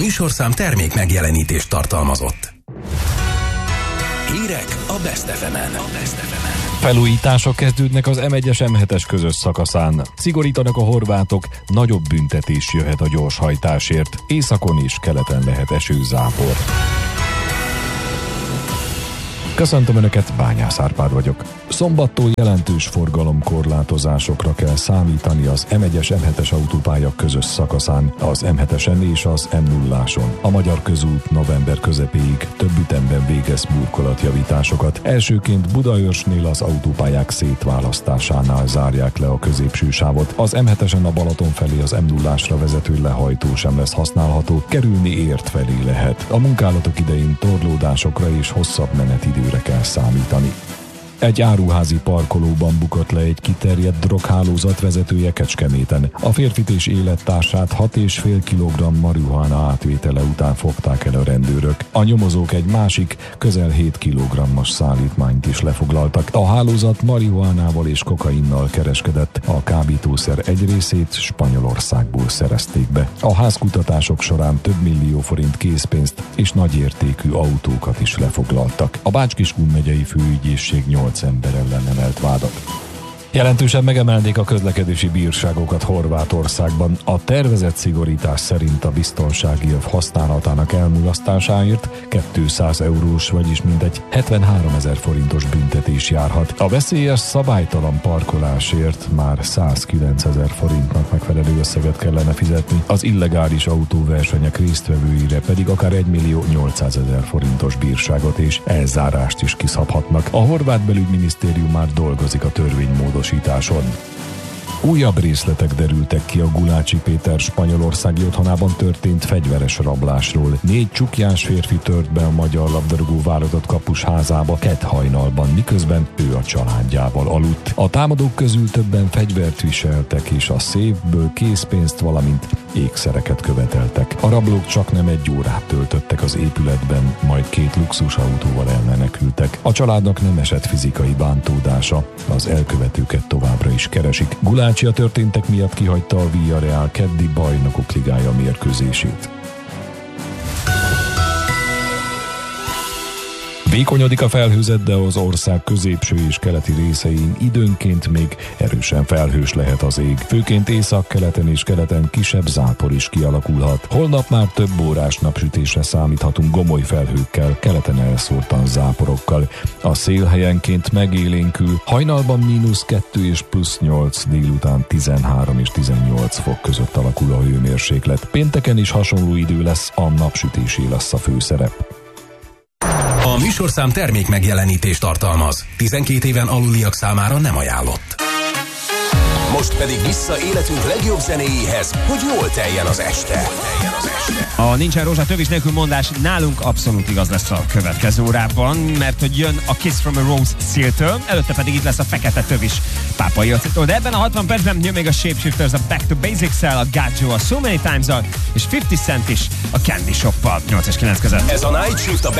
műsorszám termék megjelenítést tartalmazott. Hírek a Best FM-en. Felújítások kezdődnek az M1-es M7-es közös szakaszán. Szigorítanak a horvátok, nagyobb büntetés jöhet a gyorshajtásért. Északon és keleten lehet esőzápor. Köszöntöm Önöket, Bányász Árpád vagyok. Szombattól jelentős forgalomkorlátozásokra kell számítani az M1-es M7-es autópálya közös szakaszán, az M7-esen és az M0-áson. A Magyar Közút november közepéig több ütemben végez burkolatjavításokat. Elsőként Budaörsnél az autópályák szétválasztásánál zárják le a középső sávot. Az M7-esen a Balaton felé az M0-ásra vezető lehajtó sem lesz használható, kerülni Ért felé lehet. A munkálatok idején torlódásokra és hosszabb menetidőre kell számítani. Egy áruházi parkolóban bukott le egy kiterjedt droghálózat vezetője Kecskeméten. A férfit és élettársát 6,5 kg marihuána átvétele után fogták el a rendőrök. A nyomozók egy másik, közel 7 kg-os szállítmányt is lefoglaltak. A hálózat marihuánával és kokainnal kereskedett. A kábítószer egy részét Spanyolországból szerezték be. A házkutatások során több millió forint készpénzt és nagyértékű autókat is lefoglaltak. A Bács-Kiskun megyei főügyészség 8 ember ellen emelt vádat. Jelentősen megemelnék a közlekedési bírságokat Horvátországban. A tervezett szigorítás szerint a biztonsági öv használatának elmulasztásáért 200 eurós, vagyis mintegy 73 000 forintos büntetés járhat. A veszélyes, szabálytalan parkolásért már 109 000 forintnak megfelelő összeget kellene fizetni, az illegális autóversenyek résztvevőire pedig akár 1 800 000 forintos bírságot és elzárást is kiszabhatnak. A horvát belügyminisztérium már dolgozik a törvénymódosításon. Újabb részletek derültek ki a Gulácsi Péter spanyolországi otthonában történt fegyveres rablásról. 4 csukjás férfi tört be a magyar labdarúgó válogatott kapus házába kedd hajnalban, miközben ő a családjával aludt. A támadók közül többen fegyvert viseltek, és a széfből készpénzt, valamint ékszereket követeltek. A rablók csaknem 1 órát töltöttek az épületben, majd 2 luxusautóval elmenekültek. A családnak nem esett fizikai bántódása, az elkövetőket továbbra is keresik. Gulácsi a történtek miatt kihagyta a Villarreal keddi bajnokok ligája mérkőzését. Vékonyodik a felhőzet, de az ország középső és keleti részein időnként még erősen felhős lehet az ég. Főként északkeleten és keleten kisebb zápor is kialakulhat. Holnap már több órás napsütésre számíthatunk gomoly felhőkkel, keleten elszórtan záporokkal. A szél helyenként megélénkül, hajnalban -2 és +8, délután 13 és 18 fok között alakul a hőmérséklet. Pénteken is hasonló idő lesz, a napsütésé lesz a főszerep. A műsorszám termék megjelenítést tartalmaz. 12 éven aluliak számára nem ajánlott. Most pedig vissza életünk legjobb zenéjéhez, hogy jól teljen az este. A Nincsen rózsa tövis nélkül mondás nálunk abszolút igaz lesz a következő órában, mert hogy jön a Kiss from a Rose Seal-től, előtte pedig itt lesz a fekete tövis Pápai Jocitól. De ebben a 60 percben jön még a Shapeshifters a Back to Basics-el, a Got You a So Many Times-al, és 50 Cent is a Candy Shop-al 8 és 9 között. Ez a Night Shift a